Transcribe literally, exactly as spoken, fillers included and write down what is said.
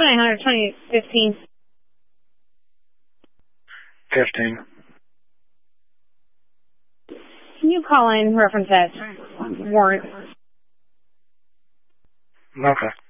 twenty-nine hundred, twenty fifteen. fifteen. Can you call in reference that warrant? Okay.